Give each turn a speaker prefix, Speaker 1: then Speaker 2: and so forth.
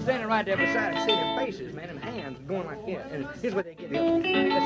Speaker 1: standing right there beside us, seeing their faces, man, and hands going like this. And here's what they get.